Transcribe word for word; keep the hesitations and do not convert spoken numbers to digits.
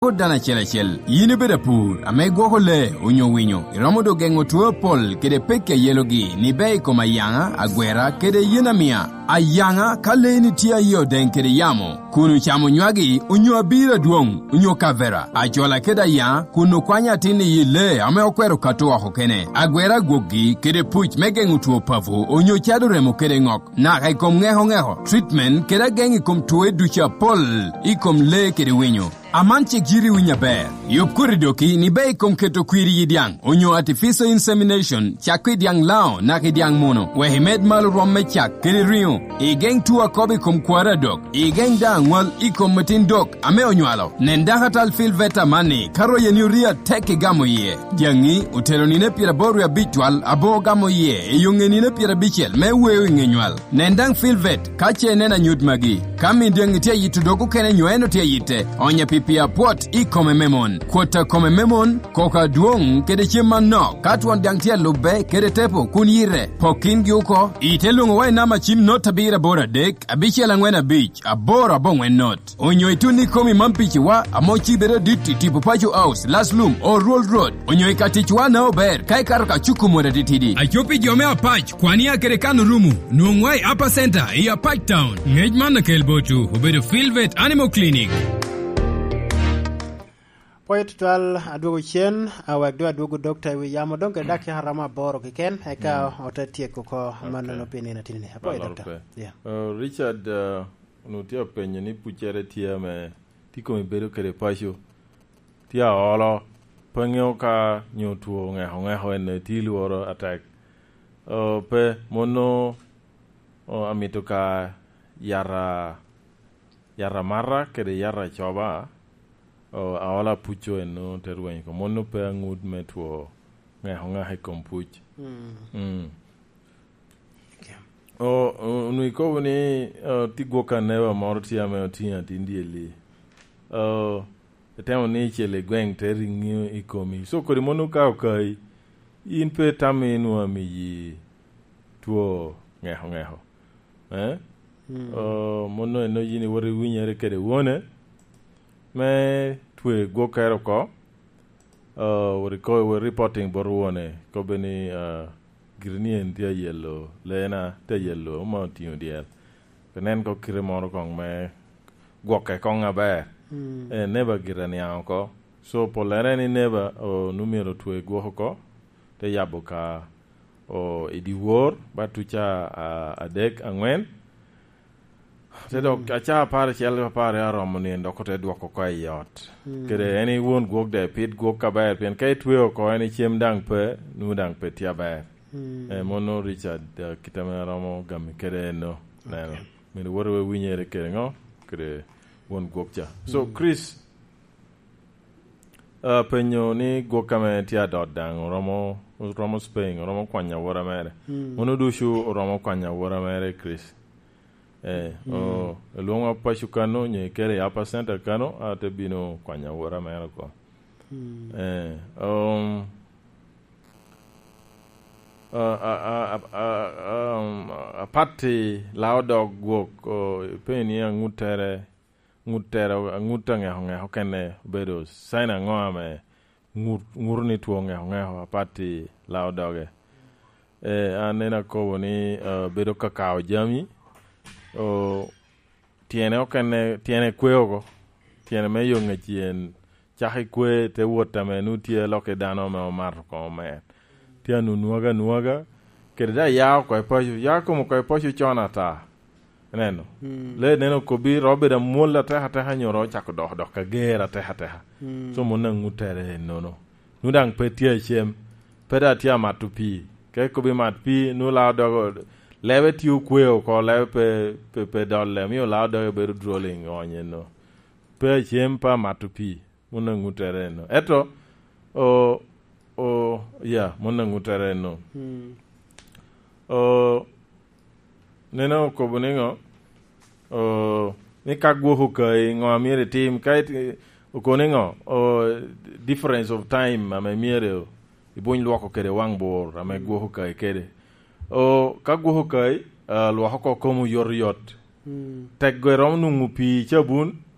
Dana chela chel yini beda pur amego hole unyo winyo iromodo gengo tuo pol kede peke yelogi ni bei koma yanga agwera kede yina mia ayanga kale ni tia yo den kede yamo kunu chamo nywagi unyo abira duong unyo kavera ajola keda ya kunu kwanya tini yile ame okwero katoa hokene agwera gogi kede puch megengu tuo pavu unyo chado remo kede ngok na kai kom ngeho ngeho treatment kede gengi kom tuwe ducha pol ikom le kede winyo amanche jiri winya bear yop kuridoki ni bei kom keto kwiri yidiang onyo artificial insemination chakwi diang lao na kidiang mono we himed mal romme chak kiri rio e geng tuwa kobi kom kwara dok e geng da ngwal ikom metin dok ame onywalo nenda hatal fil veta mani karo yenuria teke gamo ye diangi utelo nine pira boru ya bitwal abo gamo ye e yunge nine pira bichel me wewe ngenywal nendang fil vet kache nena nyud magi kami diangi tia yitudoku kene nyueno tia yite onye pia pot i kome memon kwota kome memon koka duong kede chima no katwan dangtia lube kede tepo kunire pokin gyuko itelungo wai nama chim not tabira bora dek abichi alangwena beach abora bongwen not onyo ituni komi mampichi wa amochi bere diti tipu pacho house last loom o roll road onyo ikatichi wa nao ber kai karaka chuku mwere ditidi achopi jome apach kwani ya kere kanu rumu nuongwai upper center iya Pike Town ngejman na kelbotu ubedo Filvet Animal Clinic. Poet twal adugo chen awak do adugo doctor wi yamo donke dakya harama boro kiken eka otatie ko manano peni na tinine poet doctor yeah uh, Richard uh, nutia penye ni puchere tia me tiko mi bedo kere pasho tia olo penyo ka nyotuo nge honge hoene tilu oro attack uh, pe mono uh, amitoka yara yara mara kere yara choba o awala pucho eno terwen ko mono pe ngud metwo nge honga he kompuch mm mm o nu ko ni tigo kaneva mortia me otia tindieli o temo ni chele gweng teringi ikomi so ko mono ka kai in pe tamenu ami tuo nge honga ho eh o mono eno yini wori winyere kede wone me twe go kairo ko uh we ko we reporting borwone ko beni uh green dia yellow lena te yellow mo tiu dia penen ko kire moro kong me go ka kong abe e never girani anko so polere ni never o numero twe go ko te yaboka o edi wor batucha uh, adek angwen Tedo acha par chel par aromoni ndokote dwoko ko yot kede any won gok de pit gok ka ba pen kai tweo ko any chem dang pe nu dang pe tia ba e mono Richard kitame romo gam kede no na mi worwe winyere kede ngo kede won gok cha so Chris uh penyo ni gok kame tia dot dang romo romo Spain romo kwanya wora mere mono dushu romo kwanya wora mere Chris eh mm. o longa pashukano nye kere yapa center kano ate bino kwanya wora mera ko mm. eh um a a a um a party laudog work o peni ngutere ngutere ngutange honge hokene bedo saina ngome ngurni tuonge honge party laudoge eh anena ko ni uh, bedo kakao jami o tiene okene tiene kwego tiene meyo ngachien chahi kwe te wota menu tie loke dano me omar ko me tia nunuaga nuaga kerda ya ko pashu ya ko ko pashu chonata neno mm. le neno ko bi robe da molla ta hata hanyoro chako do do ka gera ta hata mm. so mona ngutere nono nudang petia chem peda tia matupi ke ko bi matpi nu la do leve tiu kweo ko leve pe pe pe dolle mi la do be drolling onye no pe chempa matupi mona ngutere no eto o o ya mona ngutere no hmm. o neno ko boningo o ni kagwo hukai ngo amire team kai ko ningo o difference of time ame mire ibon lwako kere wangbor ame gwo hukai kere o kagwo kai uh, lo hako komu yor yot mm. teggerom nu ngupi chabun